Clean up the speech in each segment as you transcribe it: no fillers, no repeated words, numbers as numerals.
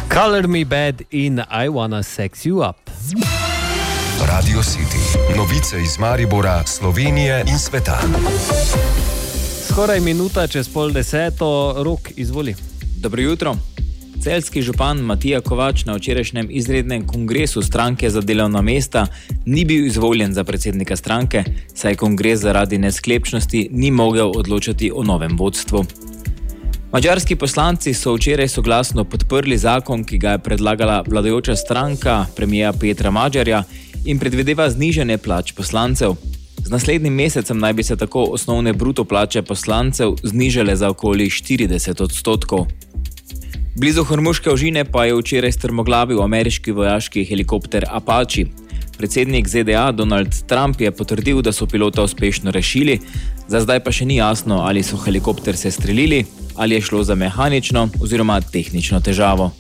Color Me Bad in I Wanna Sex You Up. Radio City. Novice iz Maribora, Slovenije in sveta. Skoraj minuta čez 9:30, Rok, izvoli. Dobro jutro. Celjski župan Matija Kovač na včerajšnjem izrednem kongresu stranke za delovna mesta ni bil izvoljen za predsednika stranke, saj kongres zaradi nesklepčnosti ni mogel odločati o novem vodstvu. Madžarski poslanci so včeraj soglasno podprli zakon, ki ga je predlagala vladajoča stranka premijera Petra Magyarja in predvideva znižanje plač poslancev. Z naslednjim mesecem naj bi se tako osnovne bruto plače poslancev znižale za okoli 40%. Blizu Hormuške ožine pa je včeraj strmoglavil ameriški vojaški helikopter Apache. Predsednik ZDA Donald Trump je potrdil, da so pilota uspešno rešili, za zdaj pa še ni jasno, ali so helikopter sestrelili, ali je šlo za mehanično oziroma tehnično težavo.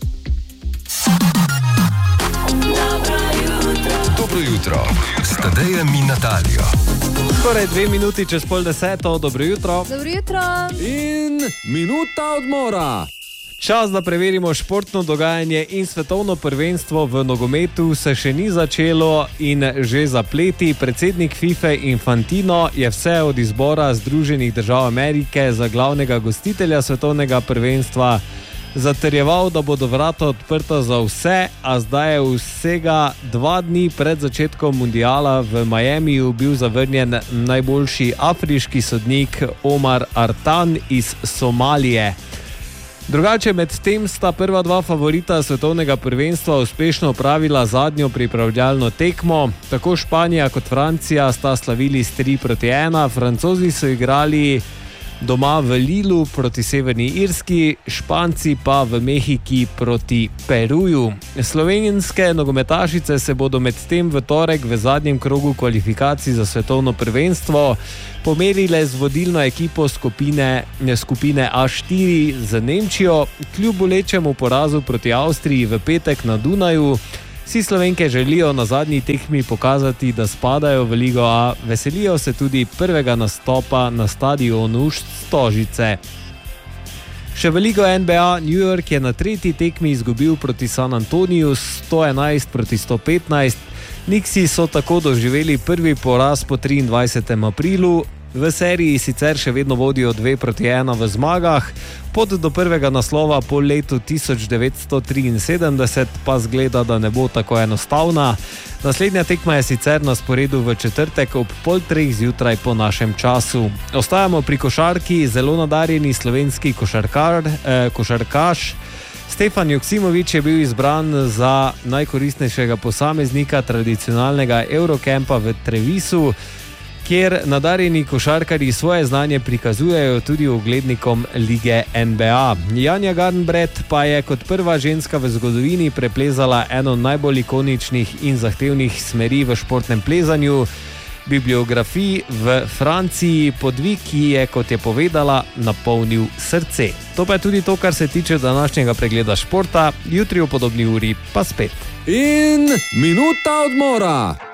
Dobro jutro, s Tadejem in Natalijo. Skoraj 2 minuti čez 9:30, dobro jutro. Dobro jutro. In minuta odmora. Čas, da preverimo športno dogajanje in svetovno prvenstvo v nogometu se še ni začelo in že zapleti. Predsednik FIFA Infantino je vse od izbora Združenih držav Amerike za glavnega gostitelja svetovnega prvenstva zatrjeval, da bodo vrata odprta za vse, a zdaj je vsega 2 dni pred začetkom mundiala v Miamiju bil zavrnjen najboljši afriški sodnik Omar Artan iz Somalije. Drugače, med tem sta prva 2 favorita svetovnega prvenstva uspešno opravila zadnjo pripravljalno tekmo. Tako Španija kot Francija sta slavili s 3-1. Francozi so igrali doma v Lilu proti Severni Irski, Španci pa v Mehiki proti Peruju. Slovenske nogometašice se bodo med tem v torek v zadnjem krogu kvalifikacij za svetovno prvenstvo pomerile z vodilno ekipo skupine A4 z Nemčijo. Kljub bolečemu porazu proti Avstriji v petek na Dunaju si Slovenke želijo na zadnji tekmi pokazati, da spadajo v Ligo A. Veselijo se tudi prvega nastopa na stadionu Stožice. Še v Ligo NBA New York je na 3. tekmi izgubil proti San Antoniju 111-115. Knicksi so tako doživeli prvi poraz po 23. aprilu. V seriji sicer še vedno vodijo 2-1 v zmagah, pot do prvega naslova po letu 1973 pa zgleda, da ne bo tako enostavna. Naslednja tekma je sicer na sporedu v četrtek ob 2:30 zjutraj po našem času. Ostajamo pri košarki. Zelo nadarjeni slovenski košarkaš Stefan Joksimović je bil izbran za najkoristnejšega posameznika tradicionalnega Eurocampa v Trevisu, kjer nadarjeni košarkarji svoje znanje prikazujejo tudi uglednikom lige NBA. Janja Garnbret pa je kot prva ženska v zgodovini preplezala eno najbolj ikoničnih in zahtevnih smeri v športnem plezanju, bibliografiji v Franciji, podvig, ki je, kot je povedala, napolnil srce. To pa je tudi to, kar se tiče današnjega pregleda športa. Jutri v podobni uri pa spet. In minuta odmora.